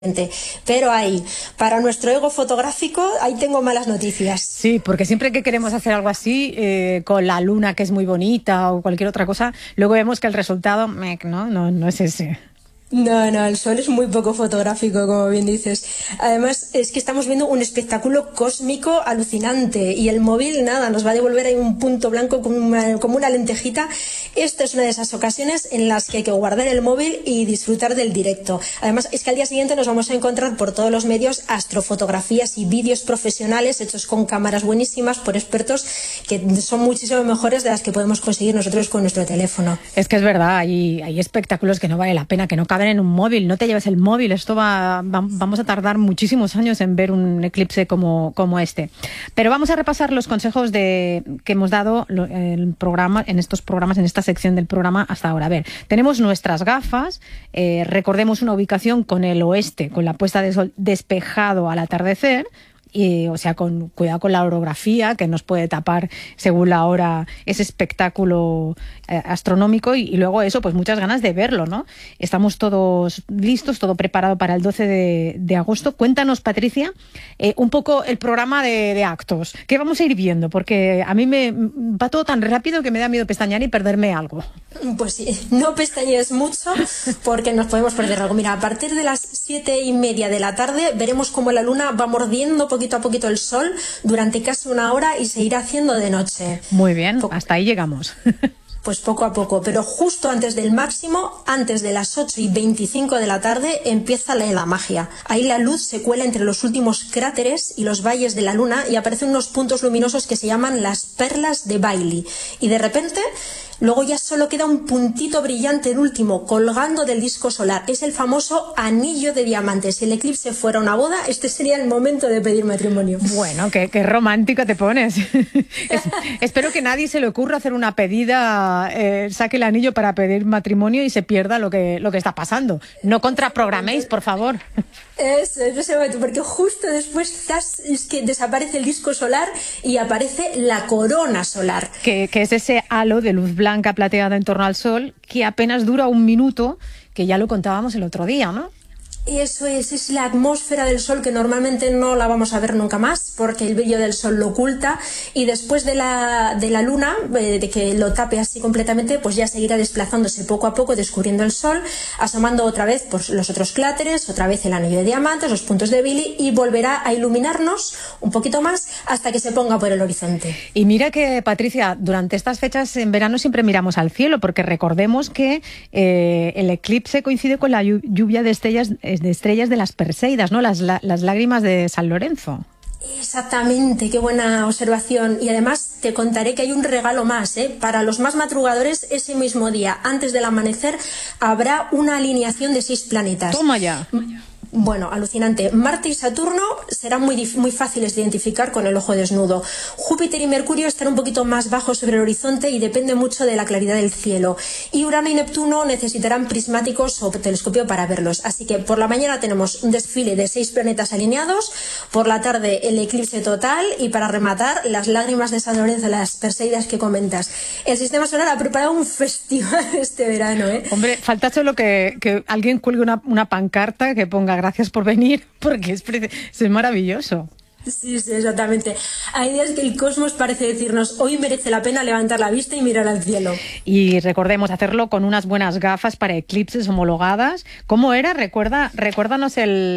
Pero ahí, para nuestro ego fotográfico, ahí tengo malas noticias. Sí, porque siempre que queremos hacer algo así, con la luna que es muy bonita o cualquier otra cosa, luego vemos que el resultado no es ese. No, el sol es muy poco fotográfico, como bien dices. Además, es que estamos viendo un espectáculo cósmico alucinante y el móvil, nos va a devolver ahí un punto blanco como una lentejita. Esta es una de esas ocasiones en las que hay que guardar el móvil y disfrutar del directo. Además, es que al día siguiente nos vamos a encontrar por todos los medios astrofotografías y vídeos profesionales hechos con cámaras buenísimas por expertos que son muchísimo mejores de las que podemos conseguir nosotros con nuestro teléfono. Es que es verdad, hay espectáculos que no vale la pena, que no caben en un móvil. No te lleves el móvil, vamos a tardar muchísimos años en ver un eclipse como este. Pero vamos a repasar los consejos que hemos dado en estos programas, en esta sección del programa hasta ahora. A ver, tenemos nuestras gafas, recordemos una ubicación con el oeste, con la puesta de sol despejado al atardecer. Cuidado con la orografía, que nos puede tapar según la hora ese espectáculo astronómico, y luego eso, pues muchas ganas de verlo, ¿no? Estamos todos listos, todo preparado para el 12 de agosto. Cuéntanos, Patricia, un poco el programa de actos. ¿Qué vamos a ir viendo? Porque a mí me va todo tan rápido que me da miedo pestañear y perderme algo. Pues sí, no pestañees mucho porque nos podemos perder algo. Mira, a partir de las 7:30 de la tarde veremos cómo la luna va mordiendo poquito a poquito el sol durante casi una hora y se irá haciendo de noche. Muy bien, hasta ahí llegamos. Pues poco a poco, pero justo antes del máximo, antes de las 8:25 de la tarde, empieza la magia. Ahí la luz se cuela entre los últimos cráteres y los valles de la luna y aparecen unos puntos luminosos que se llaman las perlas de Bailey. Y de repente, luego ya solo queda un puntito brillante, el último, colgando del disco solar. Es el famoso anillo de diamantes. Si el eclipse fuera una boda, este sería el momento de pedir matrimonio. Bueno, qué romántica te pones. Espero que nadie se le ocurra hacer una pedida, saque el anillo para pedir matrimonio y se pierda lo que está pasando. No contraprograméis, por favor. Eso, ese momento, porque justo después es que desaparece el disco solar y aparece la corona solar. Que es ese halo de luz blanca plateada en torno al sol que apenas dura un minuto, que ya lo contábamos el otro día, ¿no? Eso es la atmósfera del sol, que normalmente no la vamos a ver nunca más porque el brillo del sol lo oculta, y después de la luna, de que lo tape así completamente, pues ya seguirá desplazándose poco a poco, descubriendo el sol, asomando otra vez pues, los otros cráteres, otra vez el anillo de diamantes, los puntos de Bailey, y volverá a iluminarnos un poquito más hasta que se ponga por el horizonte. Y mira que, Patricia, durante estas fechas en verano siempre miramos al cielo, porque recordemos que el eclipse coincide con la lluvia de estrellas de las Perseidas, ¿no? Las lágrimas de San Lorenzo. Exactamente, qué buena observación. Y además te contaré que hay un regalo más, Para los más madrugadores, ese mismo día, antes del amanecer, habrá una alineación de 6 planetas. Toma ya. Bueno, alucinante. Marte y Saturno serán muy fáciles de identificar con el ojo desnudo. Júpiter y Mercurio estarán un poquito más bajos sobre el horizonte y depende mucho de la claridad del cielo. Y Urano y Neptuno necesitarán prismáticos o telescopio para verlos. Así que por la mañana tenemos un desfile de 6 planetas alineados, por la tarde el eclipse total y para rematar las lágrimas de San Lorenzo, las Perseidas que comentas. El Sistema Solar ha preparado un festival este verano, Hombre, falta solo que alguien cuelgue una pancarta que ponga gracias por venir, porque es maravilloso. Sí, exactamente. Hay días que el cosmos parece decirnos: hoy merece la pena levantar la vista y mirar al cielo. Y recordemos hacerlo con unas buenas gafas para eclipses homologadas. ¿Cómo era? Recuérdanos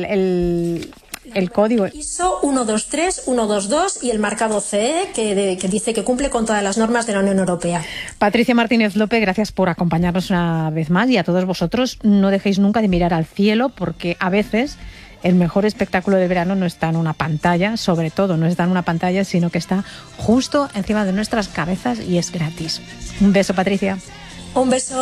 el código. ISO 123122 y el marcado CE que dice que cumple con todas las normas de la Unión Europea. Patricia Martínez López, gracias por acompañarnos una vez más, y a todos vosotros, no dejéis nunca de mirar al cielo, porque a veces el mejor espectáculo del verano no está en una pantalla, sobre todo no está en una pantalla, sino que está justo encima de nuestras cabezas y es gratis. Un beso, Patricia. Un beso.